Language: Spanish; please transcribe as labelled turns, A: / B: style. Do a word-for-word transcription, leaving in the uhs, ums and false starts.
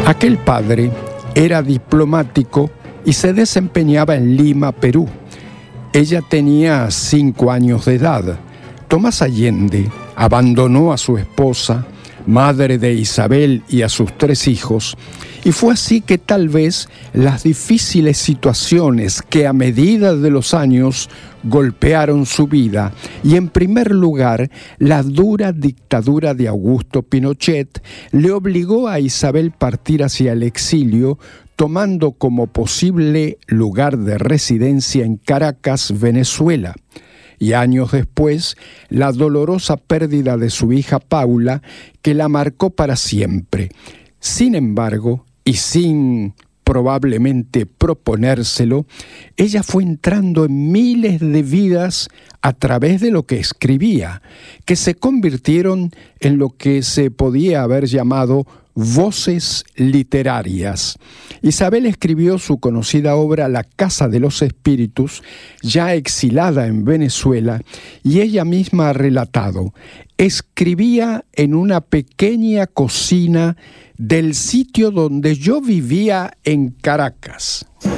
A: Aquel padre era diplomático y se desempeñaba en Lima, Perú. Ella tenía cinco años de edad. Tomás Allende abandonó a su esposa, madre de Isabel y a sus tres hijos, y fue así que tal vez las difíciles situaciones que a medida de los años golpearon su vida, y en primer lugar la dura dictadura de Augusto Pinochet, le obligó a Isabel partir hacia el exilio, tomando como posible lugar de residencia en Caracas, Venezuela. Y años después, la dolorosa pérdida de su hija Paula, que la marcó para siempre. Sin embargo, y sin probablemente proponérselo, ella fue entrando en miles de vidas a través de lo que escribía, que se convirtieron en lo que se podía haber llamado voces literarias. Isabel escribió su conocida obra La Casa de los Espíritus, ya exilada en Venezuela, y ella misma ha relatado: escribía en una pequeña cocina del sitio donde yo vivía en Caracas.